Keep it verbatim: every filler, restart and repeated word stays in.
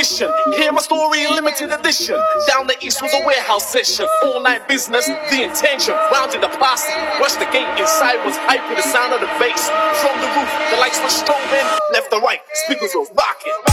mission. Hear my story, limited edition. Down the east was a warehouse session. All night business, the intention. Rounded the posse, rushed the gate. Inside was hype with the sound of the bass. From the roof, the lights were strobing. Left and right, speakers were rocking.